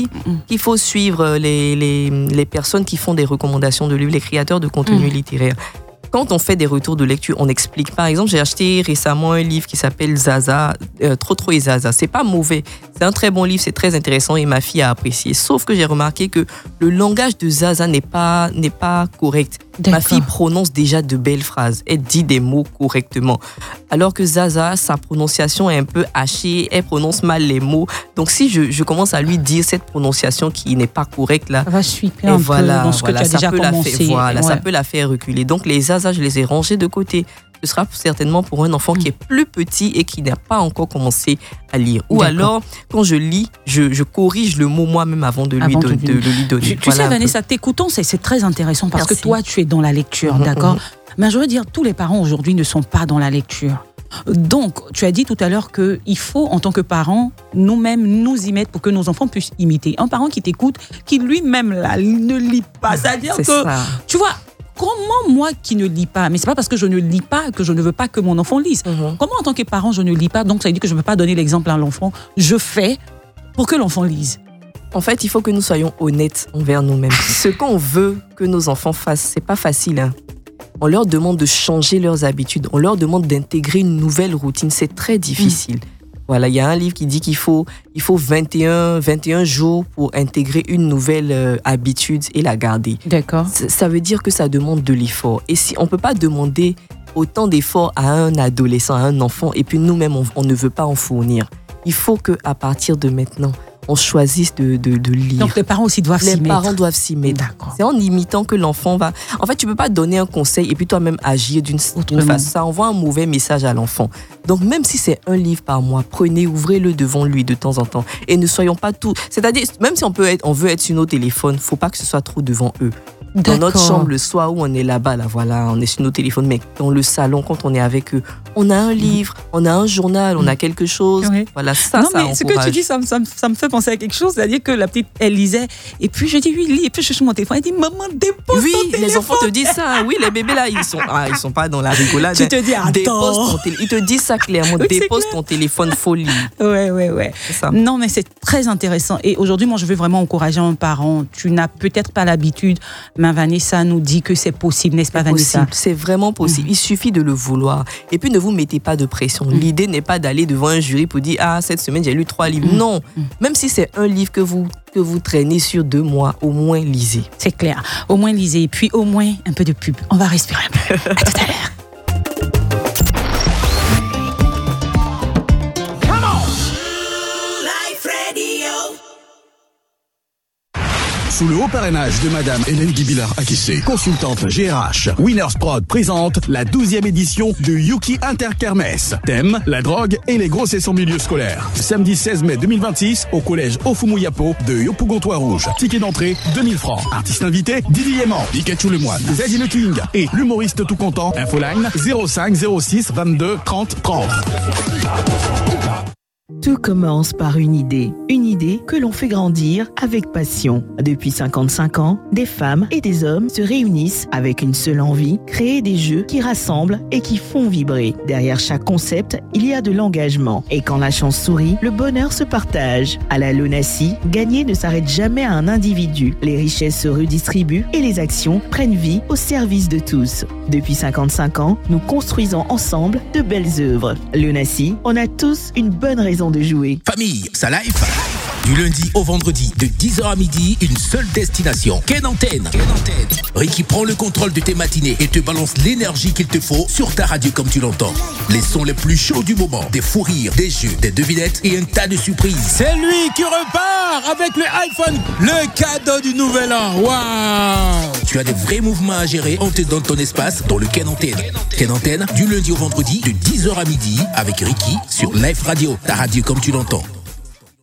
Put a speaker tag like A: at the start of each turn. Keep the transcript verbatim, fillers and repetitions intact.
A: dit mm-hmm. qu'il faut suivre les, les, les personnes qui font des recommandations de livres, les créateurs de contenu mm. littéraire. Quand on fait des retours de lecture, on explique. Par exemple, j'ai acheté récemment un livre qui s'appelle Zaza, euh, Trop Trop et Zaza. C'est pas mauvais. C'est un très bon livre, c'est très intéressant et ma fille a apprécié. Sauf que j'ai remarqué que le langage de Zaza n'est pas, n'est pas correct. D'accord. Ma fille prononce déjà de belles phrases. Elle dit des mots correctement. Alors que Zaza, sa prononciation est un peu hachée. Elle prononce mal les mots. Donc, si je, je commence à lui dire cette prononciation qui n'est pas correcte, là,
B: ça va sweeper un
A: voilà,
B: peu dans ce
A: voilà,
B: que tu as déjà commencé.
A: Fait, voilà,
B: ouais.
A: ça peut la faire reculer. Donc, les Zaza, je les ai rangés de côté. Ce sera certainement pour un enfant mmh. qui est plus petit et qui n'a pas encore commencé à lire. Ou D'accord. alors, quand je lis, je, je corrige le mot moi-même avant de, avant lui, don- de, de lui donner.
B: Tu, tu voilà sais, Vanessa, t'écoutant, c'est, c'est très intéressant parce Merci. que toi, tu es dans la lecture, mmh, d'accord mmh. Mais je veux dire, tous les parents aujourd'hui ne sont pas dans la lecture. Donc, tu as dit tout à l'heure qu'il faut, en tant que parents, nous-mêmes nous y mettre pour que nos enfants puissent imiter. Un parent qui t'écoute, qui lui-même là, ne lit pas. C'est-à-dire
A: c'est
B: que,
A: ça.
B: tu vois, comment moi qui ne lis pas, mais c'est pas parce que je ne lis pas que je ne veux pas que mon enfant lise. Mm-hmm. Comment en tant que parent je ne lis pas, donc ça veut dire que je ne peux pas donner l'exemple à l'enfant. Je fais pour que l'enfant lise.
A: En fait, il faut que nous soyons honnêtes envers nous-mêmes. Ce qu'on veut que nos enfants fassent, c'est pas facile. Hein. On leur demande de changer leurs habitudes. On leur demande d'intégrer une nouvelle routine. C'est très difficile. Mm. Voilà, il y a un livre qui dit qu'il faut, il faut vingt et un, vingt et un jours pour intégrer une nouvelle euh, habitude et la garder.
B: D'accord.
A: Ça, ça veut dire que ça demande de l'effort. Et si on ne peut pas demander autant d'efforts à un adolescent, à un enfant, et puis nous-mêmes, on, on ne veut pas en fournir. Il faut qu'à partir de maintenant, on choisisse de, de, de lire.
B: Donc les parents aussi doivent
A: les
B: s'y mettre.
A: Les parents doivent s'y mettre.
B: D'accord.
A: C'est en imitant que l'enfant va... En fait, tu ne peux pas donner un conseil et puis toi-même agir d'une, d'une façon. Ça envoie un mauvais message à l'enfant. Donc même si c'est un livre par mois, prenez, ouvrez-le devant lui de temps en temps. Et ne soyons pas tout... C'est-à-dire, même si on, peut être, on veut être sur nos téléphones, il ne faut pas que ce soit trop devant eux. Dans D'accord. notre chambre le soir où on est là-bas, là, voilà, on est sur nos téléphones, mais dans le salon, quand on est avec eux, on a un livre, on a un journal, on a quelque chose. Oui. Voilà, ça,
B: non,
A: ça
B: mais
A: encourage.
B: Ce que tu dis, ça, ça, ça me fait penser à quelque chose. C'est-à-dire que la petite, elle lisait, et puis je dis, oui, lis, et puis je suis sur mon téléphone, elle dit, maman, dépose
A: oui,
B: ton téléphone.
A: Oui, les enfants te disent ça. Oui, les bébés, là, ils sont, ah, ils sont pas dans la rigolade.
B: Tu te dis, attends.
A: Dépose ton téléphone. Ils te disent ça clairement. Oui, dépose ton téléphone, faut lire.
B: Ouais, ouais, ouais.
A: C'est ça.
B: Non, mais c'est très intéressant. Et aujourd'hui, moi, je veux vraiment encourager un parent. Tu n'as peut-être pas l'habitude, mais Vanessa nous dit que c'est possible, n'est-ce pas,
A: c'est
B: Vanessa?
A: Possible, c'est vraiment possible. Mmh. Il suffit de le vouloir. Et puis, ne vous mettez pas de pression. Mmh. L'idée n'est pas d'aller devant un jury pour dire « Ah, cette semaine, j'ai lu trois livres. Mmh. » Non. Mmh. Même si c'est un livre que vous, que vous traînez sur deux mois, au moins lisez.
B: C'est clair. Au moins lisez. Et puis, au moins, un peu de pub. On va respirer un peu. À tout à l'heure.
C: Sous le haut parrainage de Madame Hélène Guibilard-Akissé, consultante G R H, Winners Prod présente la douzième édition de Yuki Interkermesse. Thème, la drogue et les grossesses en milieu scolaire. Samedi seize mai deux mille vingt-six au collège Ofumuyapo de Yopougontois Rouge. Ticket d'entrée, deux mille francs. Artiste invité, Didi Yéman, Pikachu le Moine, Zazie le King et l'humoriste tout content. Infoline zéro cinq zéro six vingt-deux trente trente.
D: Tout commence par une idée, une idée que l'on fait grandir avec passion. Depuis cinquante-cinq ans, des femmes et des hommes se réunissent avec une seule envie, créer des jeux qui rassemblent et qui font vibrer. Derrière chaque concept, il y a de l'engagement. Et quand la chance sourit, le bonheur se partage. À la Lonassi, gagner ne s'arrête jamais à un individu. Les richesses se redistribuent et les actions prennent vie au service de tous. Depuis cinquante-cinq ans, nous construisons ensemble de belles œuvres. Lonassi, on a tous une bonne raison de jouer.
E: Famille, ça life. Du lundi au vendredi, de dix heures à midi, une seule destination. Ken Antenne. Ken Antenne. Ricky prend le contrôle de tes matinées et te balance l'énergie qu'il te faut sur ta radio comme tu l'entends. Les sons les plus chauds du moment, des fous rires, des jeux, des devinettes et un tas de surprises.
F: C'est lui qui repart avec le iPhone, le cadeau du nouvel an. Waouh!
E: Tu as des vrais mouvements à gérer, on te donne ton espace dans le Ken Antenne. Ken Antenne, du lundi au vendredi, de dix heures à midi, avec Ricky sur Live Radio, ta radio comme tu l'entends.